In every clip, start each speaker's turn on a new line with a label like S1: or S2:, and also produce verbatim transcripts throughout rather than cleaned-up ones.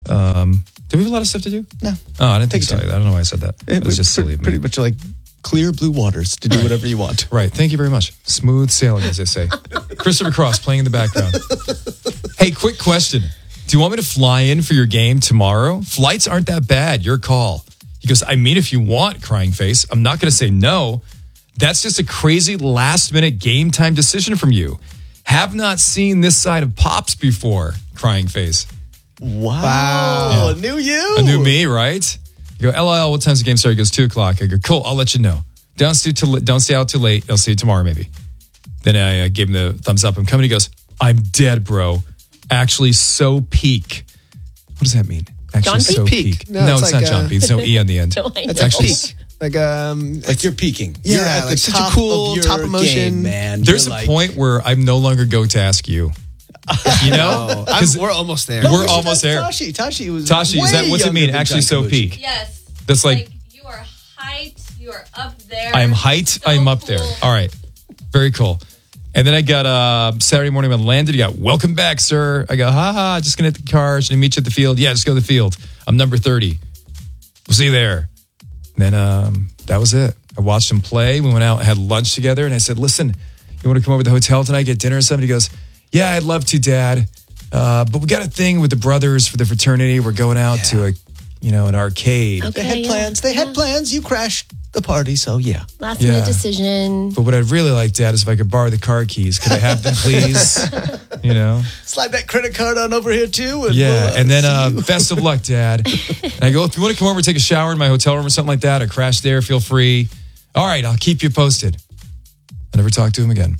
S1: Um, do we have a lot of stuff to do?
S2: No.
S1: Oh, I didn't think so. I don't know why I said that. It, it was just silly.
S2: Pretty much like clear blue waters to do whatever you want.
S1: Right. Thank you very much. Smooth sailing, as they say. Christopher Cross playing in the background. Hey, quick question. Do you want me to fly in for your game tomorrow? Flights aren't that bad. Your call. He goes, I mean, if you want, crying face. I'm not going to say no. That's just a crazy last minute game time decision from you. Have not seen this side of Pops before, crying face.
S2: Wow. wow.
S1: Yeah.
S2: A new you.
S1: A new me, right? You go, L O L, what time's the game start? He goes, two o'clock. I go, cool, I'll let you know. Don't stay, too, don't stay out too late. I'll see you tomorrow, maybe. Then I uh, gave him the thumbs up. I'm coming. He goes, I'm dead, bro. Actually, so peak. What does that mean? Actually,
S3: John
S1: so
S2: peak?
S1: peak.
S2: No,
S1: No,
S2: it's
S1: it's,
S2: like,
S1: not John
S2: uh,
S1: Peak. There's no E on the end.
S3: No, I
S2: It's
S3: know.
S1: Actually,
S2: peak. Like um,
S4: Like you're peaking.
S2: Yeah,
S4: You're at
S2: like
S4: the
S2: such a
S4: top
S2: cool
S4: of your
S2: top emotion.
S4: game, man.
S1: there's
S4: You're
S1: a
S4: like,
S1: point where I'm no longer going to ask you. You know?
S4: Oh, I'm-
S1: 'Cause
S4: we're almost there.
S1: we're
S2: we should
S1: almost
S2: ask
S1: there.
S2: Tashi, Tashi was
S1: Tashi, is that
S2: way
S1: what's it
S2: younger
S1: mean?
S2: than
S1: Actually,
S2: John
S1: so
S2: Kavuchi.
S1: peak.
S5: Yes.
S1: That's like,
S5: you are height. You are up there.
S1: I'm height.
S5: So
S1: I'm up there.
S5: cool.
S1: All right. Very cool. And then I got uh, Saturday morning when I landed. You got, welcome back, sir. I go, ha ha, just going to hit the car. Should I meet you at the field? Yeah, just go to the field. I'm number thirty. We'll see you there. And then um, that was it. I watched him play. We went out and had lunch together. And I said, listen, you want to come over to the hotel tonight, get dinner or something? He goes, yeah, I'd love to, Dad. Uh, but we got a thing with the brothers for the fraternity. We're going out to a, you know, an arcade.
S3: Okay,
S2: They had
S3: yeah.
S2: plans. They had
S3: Yeah.
S2: plans. You crashed the party, so yeah.
S3: Last
S1: Yeah.
S3: minute decision.
S1: But what I'd really like, Dad, is if I could borrow the car keys. Could I have them, please? You know?
S2: Slide that credit card on over here too. And
S1: Yeah.
S2: we'll, uh,
S1: And then,
S2: see
S1: uh,
S2: you.
S1: best of luck, Dad. And I go, if you want to come over and take a shower in my hotel room or something like that, or crash there, feel free. All right, I'll keep you posted. I never talked to him again.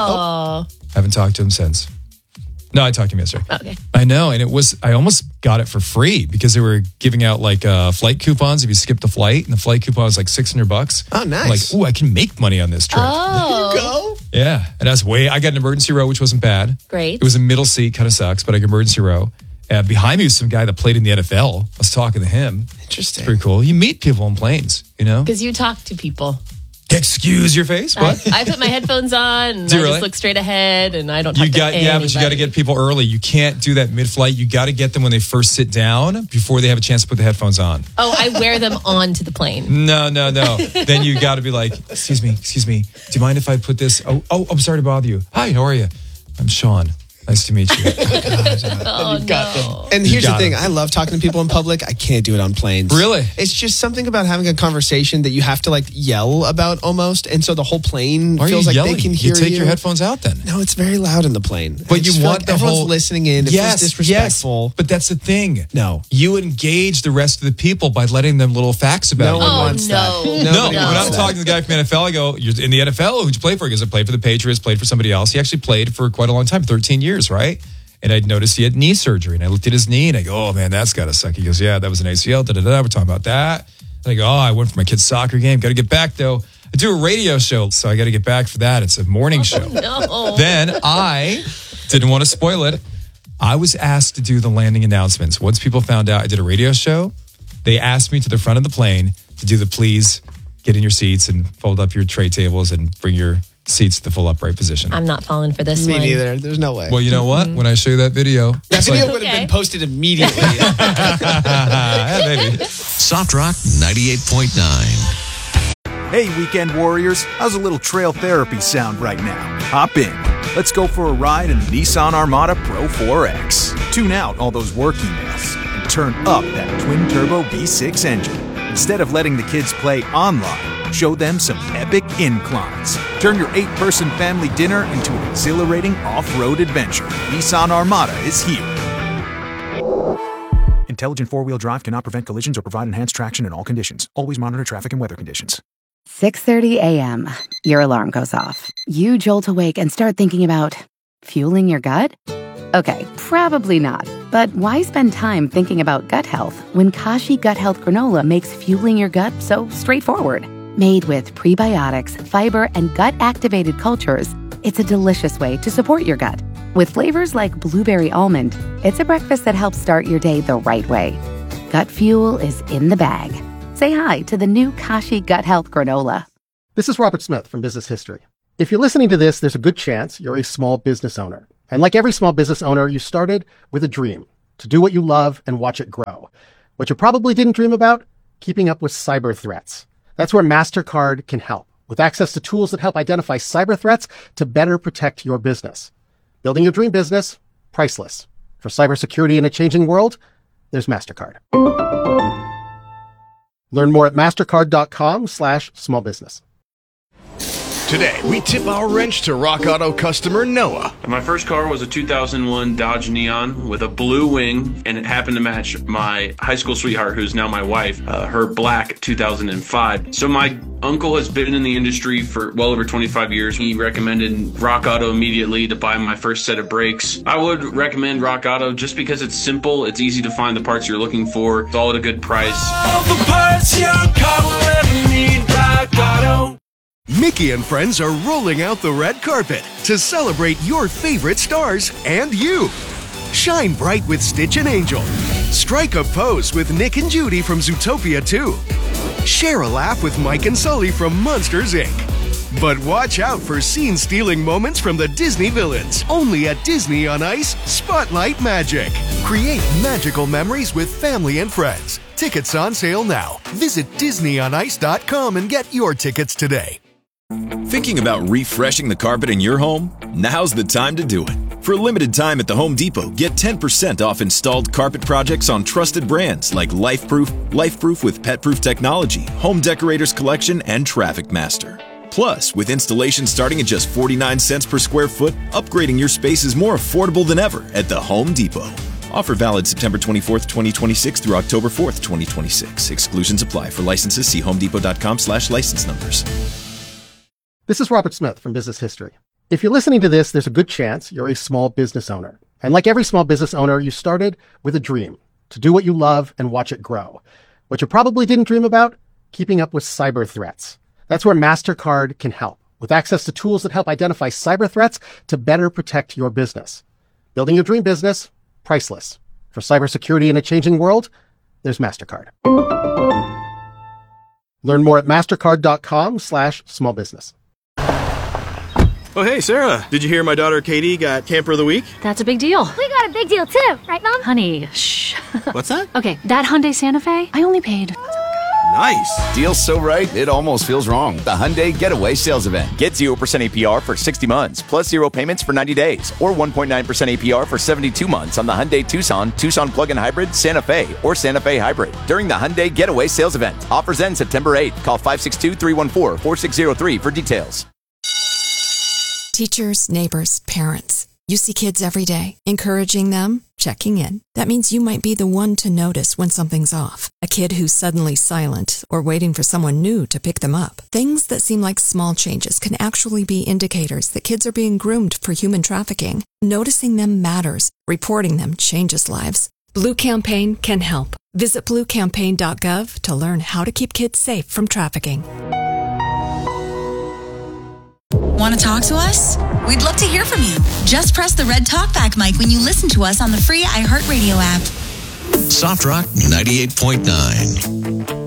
S3: Oh.
S1: Haven't talked to him since. No, I talked to him yesterday.
S3: Okay.
S1: I know, and it was, I almost got it for free because they were giving out like uh, flight coupons if you skipped a flight, and the flight coupon was like six hundred bucks.
S2: Oh,
S1: I'm
S2: nice.
S1: like, ooh, I can make money on this trip.
S3: Oh.
S2: Go.
S1: Yeah, and that's way, I got an emergency row, which wasn't bad.
S3: Great.
S1: It was a middle seat, kind of sucks, but I got emergency row. Uh, behind me was some guy that played in the N F L. I was talking to him.
S2: Interesting.
S1: Pretty cool. You meet people on planes, you know?
S3: Because you talk to people.
S1: Excuse your face?
S3: I,
S1: What?
S3: I put my headphones on and
S1: Do you
S3: I
S1: really?
S3: just look straight ahead and I don't talk
S1: You
S3: to
S1: got yeah, but you got to
S3: anybody.
S1: get people early. You can't do that mid-flight. You got to get them when they first sit down before they have a chance to put the headphones on.
S3: Oh, I wear them onto the plane.
S1: No, no, no. Then you got to be like, excuse me, excuse me. Do you mind if I put this? Oh, oh, I'm sorry to bother you. Hi, how are you? I'm Sean. Nice to meet you.
S3: Oh, no.
S2: And here's
S1: You
S2: the
S1: got
S2: thing.
S1: him.
S2: I love talking to people in public. I can't do it on planes.
S1: Really?
S2: It's just something about having a conversation that you have to like yell about almost. And so the whole plane
S1: Why are you
S2: feels like
S1: yelling?
S2: they can hear
S1: you take
S2: you.
S1: your headphones out then.
S2: No, it's very loud in the plane.
S1: But
S2: I
S1: you
S2: just feel
S1: want
S2: like
S1: the
S2: everyone's
S1: whole
S2: listening in. It
S1: yes,
S2: feels disrespectful.
S1: Yes, but that's the thing.
S2: No.
S1: You engage the rest of the people by letting them little facts about
S2: No
S1: you.
S2: one
S3: Oh,
S2: wants
S3: no.
S2: that.
S1: No,
S2: Nobody
S1: when I'm
S2: wants that.
S1: talking to the guy from N F L, I go, "You're in the N F L? Who'd you play for?" He goes, "I played for the Patriots, played for somebody else." He actually played for quite a long time, thirteen years, right? And I'd noticed he had knee surgery, and I looked at his knee, and I go, "Oh man, that's gotta suck." He goes, "Yeah, that was an A C L." Da da da. We're talking about that. And I go, "Oh, I went for my kid's soccer game. Got to get back though. I do a radio show, so I got to get back for that. It's a morning show."
S3: No.
S1: Then I didn't want to spoil it. I was asked to do the landing announcements. Once people found out I did a radio show, they asked me to the front of the plane to do the please get in your seats and fold up your tray tables and bring your seats to the full upright position.
S3: I'm not falling for this
S2: Me
S3: one.
S2: neither. There's no way.
S1: Well, you know what? When I show you that video,
S2: that
S1: it's
S2: video
S1: like,
S2: would have
S3: Okay.
S2: been posted immediately.
S1: ah, maybe.
S6: Soft Rock ninety-eight point nine.
S7: Hey, weekend warriors, how's a little trail therapy sound right now? Hop in. Let's go for a ride in the Nissan Armada Pro four X. Tune out all those work emails and turn up that twin-turbo V six engine. Instead of letting the kids play online, show them some epic inclines. Turn your eight-person family dinner into an exhilarating off-road adventure. Nissan Armada is here. Intelligent four-wheel drive cannot prevent collisions or provide enhanced traction in all conditions. Always monitor traffic and weather conditions.
S8: six thirty a.m. Your alarm goes off. You jolt awake and start thinking about fueling your gut? Okay, probably not. But why spend time thinking about gut health when Kashi Gut Health Granola makes fueling your gut so straightforward? Made with prebiotics, fiber, and gut-activated cultures, it's a delicious way to support your gut. With flavors like blueberry almond, it's a breakfast that helps start your day the right way. Gut fuel is in the bag. Say hi to the new Kashi Gut Health Granola.
S9: This is Robert Smith from Business History. If you're listening to this, there's a good chance you're a small business owner. And like every small business owner, you started with a dream. to do what you love and watch it grow. What you probably didn't dream about, keeping up with cyber threats. That's where MasterCard can help, with access to tools that help identify cyber threats to better protect your business. Building your dream business, priceless. For cybersecurity in a changing world, there's MasterCard. Learn more at mastercard.com slash small business.
S4: Today, we tip our wrench to Rock Auto customer Noah.
S10: My first car was a two thousand one Dodge Neon with a blue wing, and it happened to match my high school sweetheart, who's now my wife, uh, her black two thousand five. So my uncle has been in the industry for well over twenty-five years. He recommended Rock Auto immediately to buy my first set of brakes. I would recommend Rock Auto just because it's simple, it's easy to find the parts you're looking for, it's all at a good price.
S11: All the parts your car will ever need, Rock Auto.
S4: Mickey and friends are rolling out the red carpet to celebrate your favorite stars and you. Shine bright with Stitch and Angel. Strike a pose with Nick and Judy from Zootopia two. Share a laugh with Mike and Sully from Monsters, Incorporated. But watch out for scene-stealing moments from the Disney villains. Only at Disney on Ice, Spotlight Magic. Create magical memories with family and friends. Tickets on sale now. Visit disney on ice dot com and get your tickets today.
S12: Thinking about refreshing the carpet in your home? Now's the time to do it. For a limited time at the Home Depot, get ten percent off installed carpet projects on trusted brands like LifeProof, LifeProof with PetProof technology, Home Decorators Collection, and Traffic Master. Plus, with installation starting at just forty-nine cents per square foot, upgrading your space is more affordable than ever at the Home Depot. Offer valid September twenty-fourth, twenty twenty-six through October fourth, twenty twenty-six. Exclusions apply. For licenses, see homedepot.com slash license numbers.
S9: This is Robert Smith from Business History. If you're listening to this, there's a good chance you're a small business owner. And like every small business owner, you started with a dream to do what you love and watch it grow. What you probably didn't dream about, keeping up with cyber threats. That's where MasterCard can help, with access to tools that help identify cyber threats to better protect your business. Building your dream business, priceless. For cybersecurity in a changing world, there's MasterCard. Learn more at mastercard.com slash small business.
S13: Oh, hey, Sarah. Did you hear my daughter Katie got Camper of the Week?
S14: That's a big deal.
S15: We got a big deal, too. Right, Mom?
S14: Honey, shh.
S13: What's that?
S14: Okay, that Hyundai Santa Fe, I only paid...
S13: Nice.
S16: Deal's so right, it almost feels wrong. The Hyundai Getaway Sales Event. Get zero percent A P R for sixty months, plus zero payments for ninety days, or one point nine percent A P R for seventy-two months on the Hyundai Tucson, Tucson Plug-in Hybrid, Santa Fe, or Santa Fe Hybrid during the Hyundai Getaway Sales Event. Offers end September eighth. Call five six two, three one four, four six zero three for details.
S17: Teachers, neighbors, parents. You see kids every day, encouraging them, checking in. That means you might be the one to notice when something's off. A kid who's suddenly silent or waiting for someone new to pick them up. Things that seem like small changes can actually be indicators that kids are being groomed for human trafficking. Noticing them matters. Reporting them changes lives. Blue Campaign can help. Visit blue campaign dot gov to learn how to keep kids safe from trafficking.
S18: Want to talk to us? We'd love to hear from you. Just press the red talkback mic when you listen to us on the free iHeartRadio app.
S6: Soft Rock ninety-eight point nine.